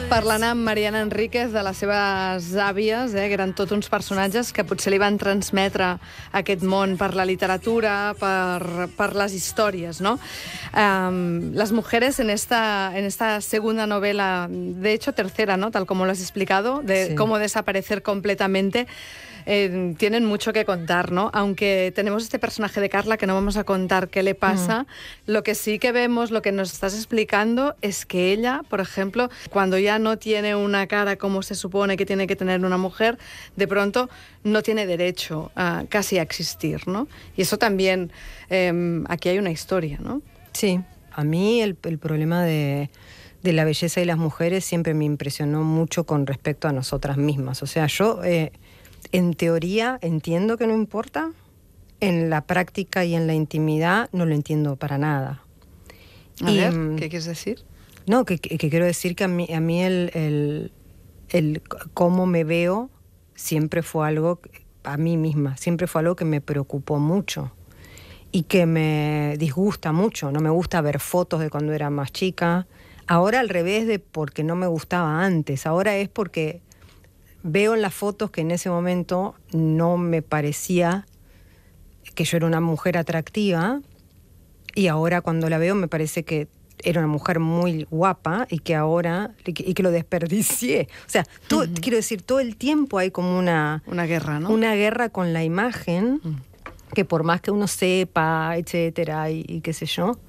Parlant amb Mariana Enríquez de les seves àvies, que eren tots uns personatges que potser li van transmetre aquest món per la literatura, per les històries, ¿no? Las mujeres en esta segunda novela, de hecho tercera, ¿no? Tal como lo has explicado, de cómo desaparecer completamente, tienen mucho que contar, ¿no? Aunque tenemos este personaje de Carla que no vamos a contar qué le pasa, lo que sí que vemos, lo que nos estás explicando, es que ella, por ejemplo, cuando ya no tiene una cara como se supone que tiene que tener una mujer, de pronto no tiene derecho casi a existir, ¿no? Y eso también, aquí hay una historia, ¿no? Sí, a mí el problema de la belleza y las mujeres siempre me impresionó mucho con respecto a nosotras mismas. O sea, yo... en teoría entiendo que no importa, en la práctica y en la intimidad no lo entiendo para nada. A ver, ¿qué quieres decir? No, que quiero decir que a mí el cómo me veo siempre fue algo, a mí misma, siempre fue algo que me preocupó mucho y que me disgusta mucho. No me gusta ver fotos de cuando era más chica. Ahora al revés de porque no me gustaba antes, ahora es porque... veo en las fotos que en ese momento no me parecía que yo era una mujer atractiva y ahora cuando la veo me parece que era una mujer muy guapa y que ahora y que lo desperdicié. O sea, quiero decir, todo el tiempo hay como una guerra, ¿no? Una guerra con la imagen que por más que uno sepa, etcétera, y qué sé yo,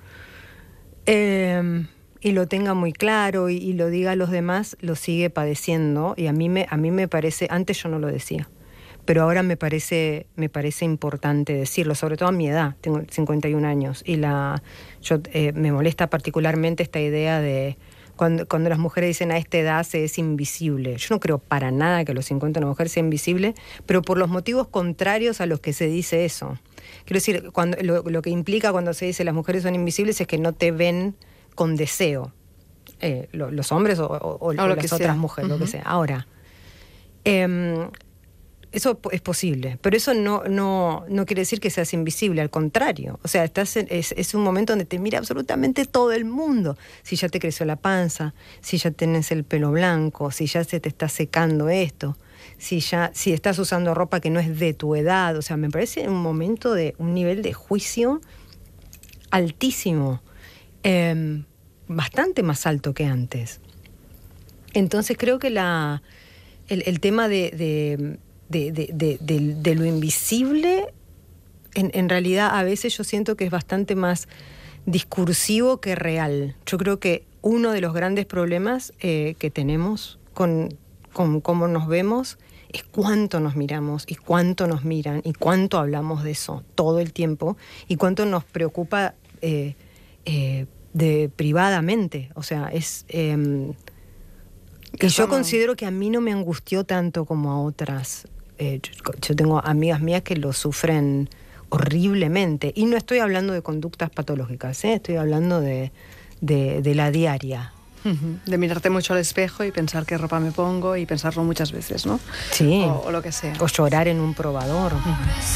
y lo tenga muy claro y lo diga a los demás, lo sigue padeciendo. Y a mí me parece, antes yo no lo decía, pero ahora me parece importante decirlo, sobre todo a mi edad, tengo 51 años, y me molesta particularmente esta idea de cuando las mujeres dicen a esta edad se es invisible. Yo no creo para nada que a los 50 una mujer sea invisible, pero por los motivos contrarios a los que se dice eso. Quiero decir, lo que implica cuando se dice las mujeres son invisibles es que no te ven con deseo, los hombres o las otras mujeres, lo que sea. Ahora, eso es posible, pero eso no quiere decir que seas invisible, al contrario. O sea, es un momento donde te mira absolutamente todo el mundo. Si ya te creció la panza, si ya tenés el pelo blanco, si ya se te está secando esto, si estás usando ropa que no es de tu edad. O sea, me parece un momento de un nivel de juicio altísimo. Bastante más alto que antes. Entonces creo que el tema de lo invisible, en realidad a veces yo siento que es bastante más discursivo que real. Yo creo que uno de los grandes problemas que tenemos con cómo nos vemos es cuánto nos miramos y cuánto nos miran y cuánto hablamos de eso todo el tiempo y cuánto nos preocupa privadamente. O sea, es que yo considero que a mí no me angustió tanto como a otras. Yo tengo amigas mías que lo sufren horriblemente y no estoy hablando de conductas patológicas, estoy hablando de la diaria. De mirarte mucho al espejo y pensar qué ropa me pongo y pensarlo muchas veces, ¿no? Sí. O lo que sea. O llorar en un probador.